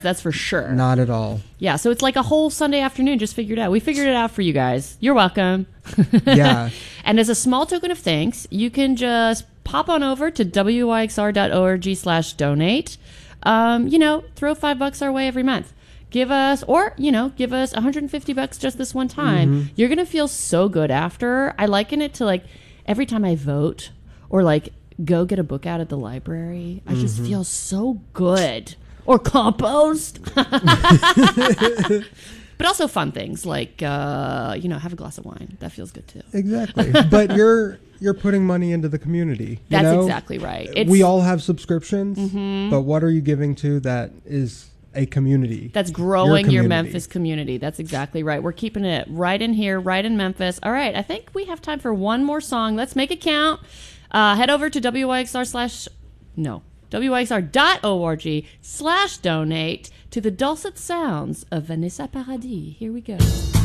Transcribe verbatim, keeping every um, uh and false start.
That's for sure. Not at all. Yeah, so it's like a whole Sunday afternoon just figured out. We figured it out for you guys. You're welcome. Yeah. And as a small token of thanks, you can just pop on over to W Y X R dot org slash donate. Um, you know, throw five bucks our way every month. Give us, or, you know, give us one hundred fifty bucks just this one time. Mm-hmm. You're going to feel so good after. I liken it to, like, every time I vote or, like, go get a book out at the library. I just mm-hmm. feel so good. Or compost. But also fun things like, uh, you know, have a glass of wine. That feels good too. Exactly. But you're you're putting money into the community. You That's know? exactly right. It's, we all have subscriptions, mm-hmm. but what are you giving to that is a community? That's growing your, your Memphis community. That's exactly right. We're keeping it right in here, right in Memphis. All right. I think we have time for one more song. Let's make it count. Uh, head over to W Y X R slash... No. W Y X R dot org slash donate to the dulcet sounds of Vanessa Paradis. Here we go.